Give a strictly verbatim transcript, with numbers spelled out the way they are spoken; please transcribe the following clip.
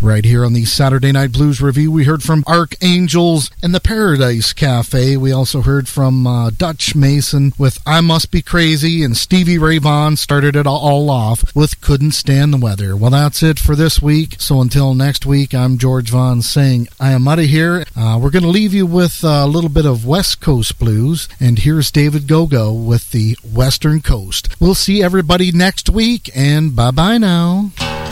Right here on the Saturday Night Blues Review, we heard from Archangels and the Paradise Cafe. We also heard from uh, Dutch Mason with I Must Be Crazy, and Stevie Ray Vaughan started it all off with Couldn't Stand the Weather. Well, that's it for this week. So until next week, I'm George Vaughan saying I am out of here. Uh, we're going to leave you with a little bit of West Coast blues, and here's David Gogo with the Western Coast. We'll see everybody next week, and bye-bye now.